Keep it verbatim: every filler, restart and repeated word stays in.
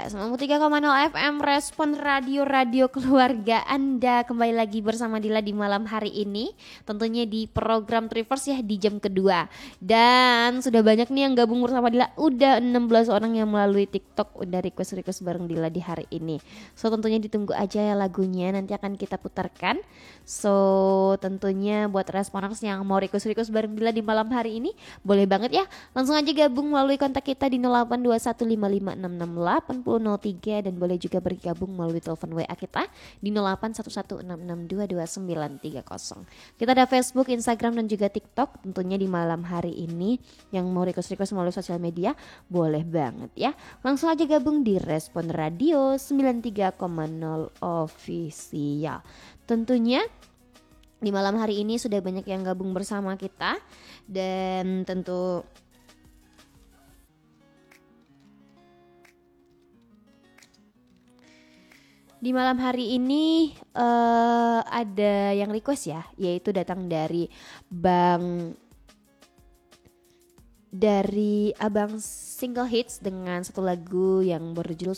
sembilan puluh tiga koma nol F M Respon Radio-radio keluarga Anda. Kembali lagi bersama Dila di malam hari ini, tentunya di program Trivers ya, di jam kedua. Dan sudah banyak nih yang gabung bersama Dila. Udah enam belas orang yang melalui TikTok udah request-request bareng Dila di hari ini. So tentunya ditunggu aja ya lagunya, nanti akan kita putarkan. So tentunya buat responders yang mau request-request bareng Dila di malam hari ini, boleh banget ya, langsung aja gabung melalui kontak kita di nol delapan dua satu lima lima enam enam delapan nol nol tiga, dan boleh juga bergabung melalui telepon W A kita di nol delapan satu satu enam enam dua dua sembilan tiga nol. Kita ada Facebook, Instagram, dan juga TikTok. Tentunya di malam hari ini yang mau request-request melalui sosial media boleh banget ya, langsung aja gabung di Respon Radio sembilan puluh tiga koma nol Official. Tentunya di malam hari ini sudah banyak yang gabung bersama kita, dan tentu di malam hari ini uh, ada yang request ya, yaitu datang dari Bang dari Abang Single Hits dengan satu lagu yang berjudul